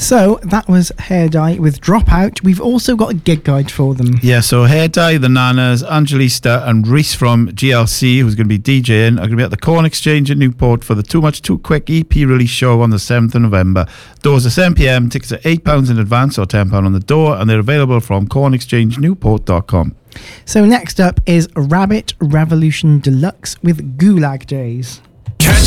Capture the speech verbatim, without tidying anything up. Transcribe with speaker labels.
Speaker 1: So that was Hair Dye with Dropout. We've also got a gig guide for them.
Speaker 2: Yeah, so Hair Dye, the Nanas, Angelista and Reese from G L C, who's going to be DJing, are going to be at the Corn Exchange in Newport for the Too Much Too Quick E P release show on the seventh of November. Doors are seven p.m, tickets are eight pounds in advance or ten pounds on the door, and they're available from corn exchange newport dot com.
Speaker 1: So next up is Rabbit Revolution Deluxe with Gulag Days.